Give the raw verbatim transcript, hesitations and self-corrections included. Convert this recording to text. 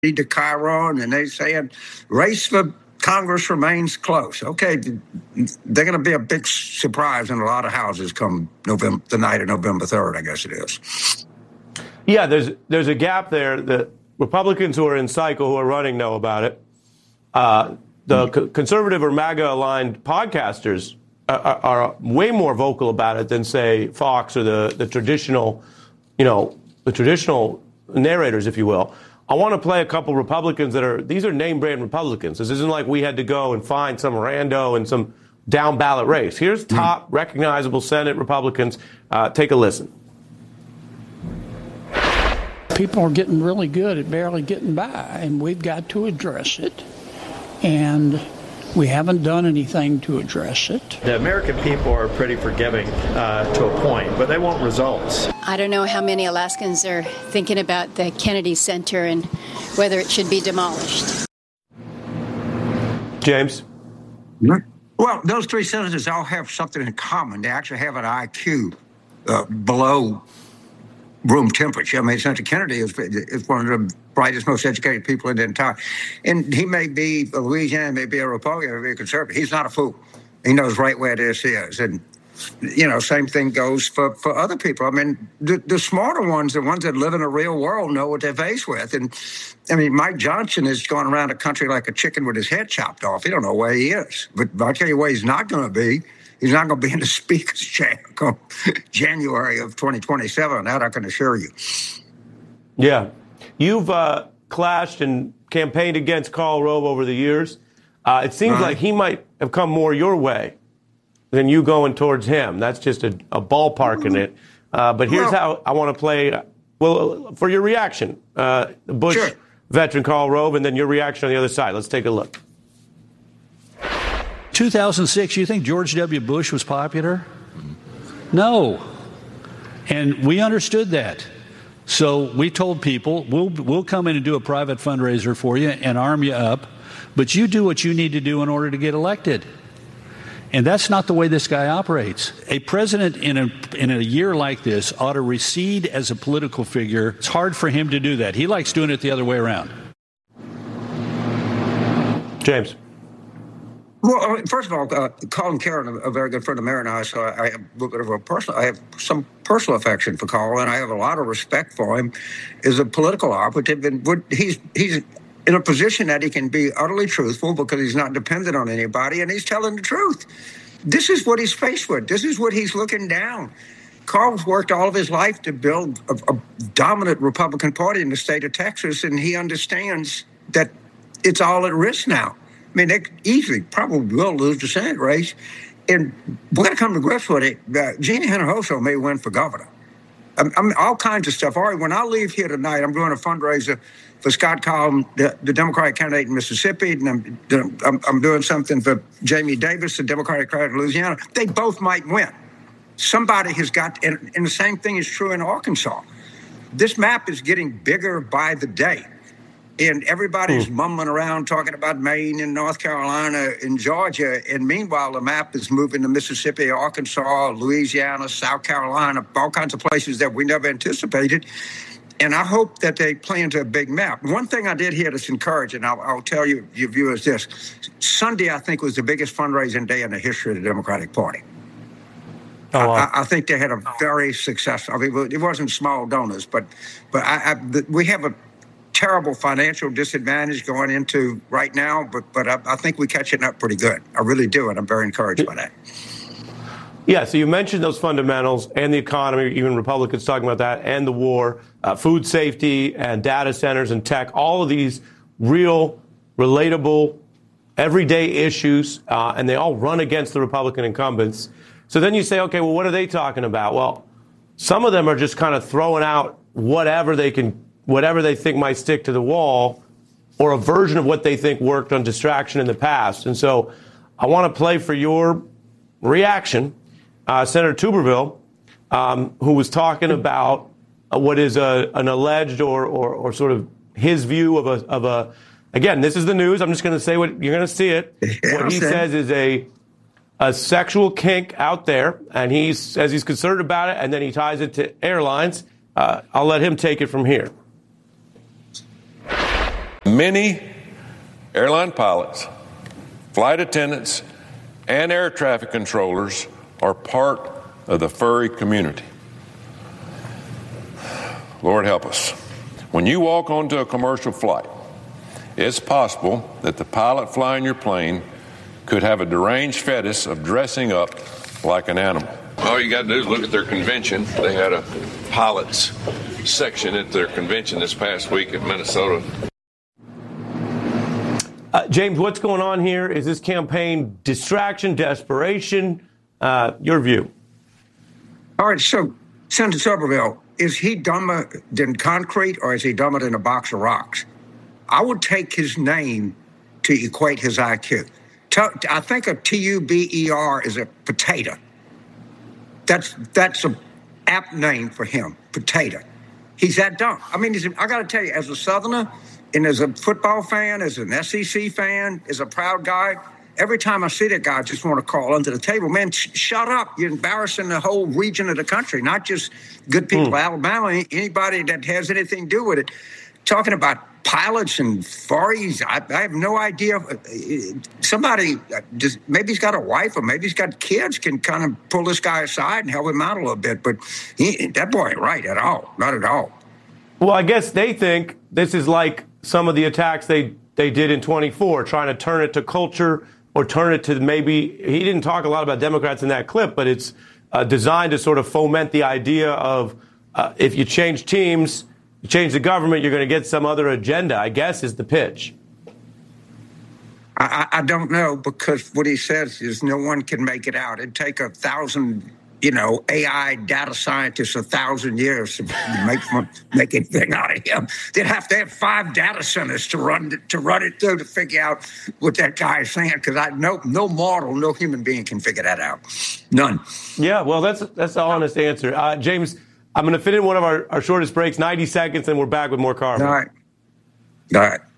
to Chiron, and they're saying race for Congress remains close. Okay, they're going to be a big surprise in a lot of houses come November, the night of November third, I guess it is. Yeah, there's there's a gap there. The Republicans who are in cycle, who are running, know about it. Uh, the mm-hmm. co- conservative or MAGA-aligned podcasters are, are, are way more vocal about it than, say, Fox or the, the traditional, you know, the traditional narrators, if you will. I want to play a couple Republicans that are, these are name-brand Republicans. This isn't like we had to go and find some rando in some down-ballot race. Here's top mm-hmm. recognizable Senate Republicans. Uh, take a listen. People are getting really good at barely getting by, and we've got to address it. And we haven't done anything to address it. The American people are pretty forgiving uh, to a point, but they want results. I don't know how many Alaskans are thinking about the Kennedy Center and whether it should be demolished. James? Well, those three senators all have something in common. They actually have an I Q uh, below room temperature. I mean, Senator Kennedy is, is one of the brightest, most educated people in the entire. And he may be a Louisiana, may be a Republican, may be a conservative. He's not a fool. He knows right where this is. And, you know, same thing goes for, for other people. I mean, the, the smarter ones, the ones that live in the real world, know what they're faced with. And, I mean, Mike Johnson is going around the country like a chicken with his head chopped off. He don't know where he is. But I'll tell you where he's not going to be. He's not going to be in the speaker's chair come January of twenty twenty-seven. That I can assure you. Yeah. You've uh, clashed and campaigned against Karl Rove over the years. Uh, it seems uh-huh. like he might have come more your way than you going towards him. That's just a, a ballpark in it. Uh, but here's well, how I want to play. Well, for your reaction, uh, Bush sure. veteran Karl Rove, and then your reaction on the other side. Let's take a look. two thousand six, you think George W. Bush was popular? No. And we understood that. So we told people, we'll we'll come in and do a private fundraiser for you and arm you up, but you do what you need to do in order to get elected. And that's not the way this guy operates. A president in a in a year like this ought to recede as a political figure. It's hard for him to do that. He likes doing it the other way around. James. Well, first of all, uh, Colin Caron, a very good friend of Mary and I, so I, I have a little bit of a personal, I have some personal affection for Carl, and I have a lot of respect for him as a political operative. And would, he's he's in a position that he can be utterly truthful because he's not dependent on anybody, and he's telling the truth. This is what he's faced with. This is what he's looking down. Carl's worked all of his life to build a, a dominant Republican Party in the state of Texas, and he understands that it's all at risk now. I mean, they easily probably will lose the Senate race. And we're going to come to grips with it. Uh, Gina Hinojosa may win for governor. I mean, all kinds of stuff. All right, when I leave here tonight, I'm doing a fundraiser for Scott Collin, the, the Democratic candidate in Mississippi, and I'm, I'm, I'm doing something for Jamie Davis, the Democratic candidate in Louisiana. They both might win. Somebody has got, and, and the same thing is true in Arkansas. This map is getting bigger by the day. And everybody's hmm. mumbling around talking about Maine and North Carolina and Georgia. And meanwhile, the map is moving to Mississippi, Arkansas, Louisiana, South Carolina, all kinds of places that we never anticipated. And I hope that they play into a big map. One thing I did hear that's encouraging, I'll, I'll tell you, your viewers this. Sunday, I think, was the biggest fundraising day in the history of the Democratic Party. Oh, wow. I, I think they had a very successful, I mean, it wasn't small donors, but, but I, I, the, we have a terrible financial disadvantage going into right now, but but I, I think we're catching up pretty good. I really do, and I'm very encouraged by that. Yeah, so you mentioned those fundamentals and the economy, even Republicans talking about that, and the war, uh, food safety and data centers and tech, all of these real, relatable, everyday issues, uh, and they all run against the Republican incumbents. So then you say, okay, well, what are they talking about? Well, some of them are just kind of throwing out whatever they can whatever they think might stick to the wall, or a version of what they think worked on distraction in the past. And so I want to play for your reaction, uh, Senator Tuberville, um, who was talking about uh, what is a, an alleged or, or, or sort of his view of a, of a, again, this is the news. I'm just going to say what you're going to see it. Yeah, what he says is a, a sexual kink out there, and he says he's concerned about it, and then he ties it to airlines. Uh, I'll let him take it from here. Many airline pilots, flight attendants, and air traffic controllers are part of the furry community. Lord help us. When you walk onto a commercial flight, it's possible that the pilot flying your plane could have a deranged fetish of dressing up like an animal. All you got to do is look at their convention. They had a pilots section at their convention this past week in Minnesota. Uh, James, what's going on here? Is this campaign distraction, desperation? Uh, your view. All right, so Senator Tuberville, is he dumber than concrete or is he dumber than a box of rocks? I would take his name to equate his I Q. I think a T U B E R is a potato. That's that's a apt name for him, potato. He's that dumb. I mean, I got to tell you, as a Southerner and as a football fan, as an S E C fan, as a proud guy, every time I see that guy, I just want to call under the table, man, sh- shut up. You're embarrassing the whole region of the country, not just good people mm. of Alabama, anybody that has anything to do with it. Talking about pilots and furries, I, I have no idea. Somebody, just, maybe he's got a wife or maybe he's got kids, can kind of pull this guy aside and help him out a little bit. But he, that boy ain't right at all, not at all. Well, I guess they think this is like some of the attacks they, they did in twenty-four, trying to turn it to culture or turn it to maybe, he didn't talk a lot about Democrats in that clip, but it's uh, designed to sort of foment the idea of uh, if you change teams, you change the government, you're going to get some other agenda, I guess, is the pitch. I, I don't know, because what he says is no one can make it out. It'd take a thousand, you know, A I data scientists a thousand years to make make anything out of him. They'd have to have five data centers to run to run it through to figure out what that guy is saying. Because I no no mortal, no human being can figure that out. None. Yeah, well, that's that's the honest answer, uh, James. I'm going to fit in one of our, our shortest breaks, ninety seconds, and we're back with more Carvin. All right. All right.